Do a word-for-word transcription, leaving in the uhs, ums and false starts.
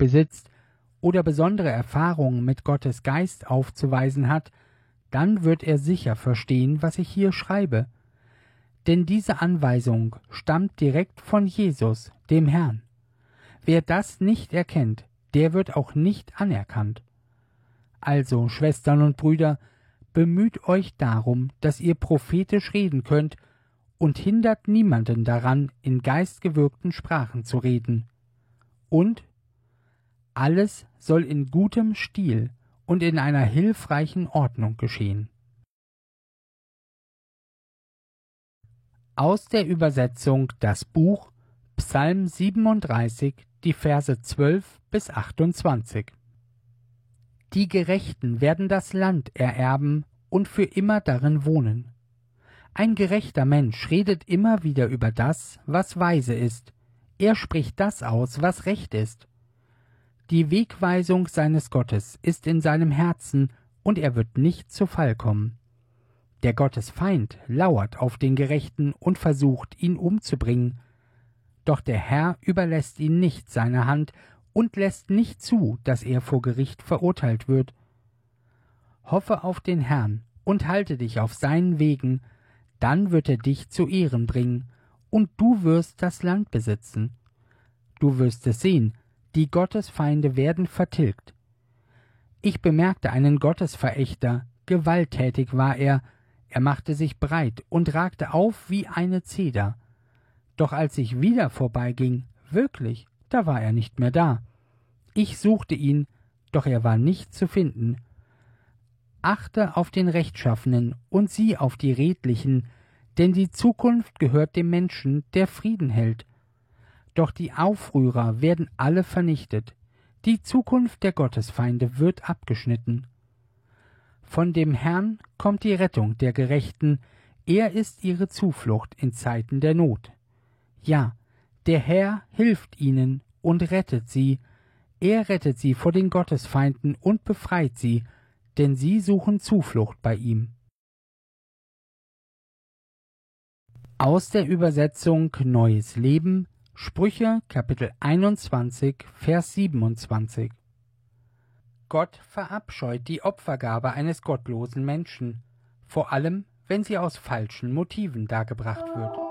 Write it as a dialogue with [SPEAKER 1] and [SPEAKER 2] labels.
[SPEAKER 1] besitzt oder besondere Erfahrungen mit Gottes Geist aufzuweisen hat, dann wird er sicher verstehen, was ich hier schreibe. Denn diese Anweisung stammt direkt von Jesus, dem Herrn. Wer das nicht erkennt, der wird auch nicht anerkannt. Also, Schwestern und Brüder, bemüht euch darum, dass ihr prophetisch reden könnt, und hindert niemanden daran, in geistgewirkten Sprachen zu reden. Und alles soll in gutem Stil und in einer hilfreichen Ordnung geschehen. Aus der Übersetzung das Buch Psalm siebenunddreißig, die Verse zwölf bis achtundzwanzig. Die Gerechten werden das Land ererben und für immer darin wohnen. Ein gerechter Mensch redet immer wieder über das, was weise ist. Er spricht das aus, was recht ist. Die Wegweisung seines Gottes ist in seinem Herzen, und er wird nicht zu Fall kommen. Der Gottesfeind lauert auf den Gerechten und versucht, ihn umzubringen. Doch der Herr überlässt ihn nicht seiner Hand und lässt nicht zu, dass er vor Gericht verurteilt wird. Hoffe auf den Herrn und halte dich auf seinen Wegen, dann wird er dich zu Ehren bringen, und du wirst das Land besitzen. Du wirst es sehen, die Gottesfeinde werden vertilgt. Ich bemerkte einen Gottesverächter, gewalttätig war er, er machte sich breit und ragte auf wie eine Zeder. Doch als ich wieder vorbeiging, wirklich, da war er nicht mehr da. Ich suchte ihn, doch er war nicht zu finden. Achte auf den Rechtschaffenen und sieh auf die Redlichen, denn die Zukunft gehört dem Menschen, der Frieden hält. Doch die Aufrührer werden alle vernichtet. Die Zukunft der Gottesfeinde wird abgeschnitten. Von dem Herrn kommt die Rettung der Gerechten, er ist ihre Zuflucht in Zeiten der Not. Ja, der Herr hilft ihnen und rettet sie, er rettet sie vor den Gottesfeinden und befreit sie, denn sie suchen Zuflucht bei ihm. Aus der Übersetzung Neues Leben, Sprüche, Kapitel einundzwanzig, Vers siebenundzwanzig. Gott verabscheut die Opfergabe eines gottlosen Menschen, vor allem, wenn sie aus falschen Motiven dargebracht wird.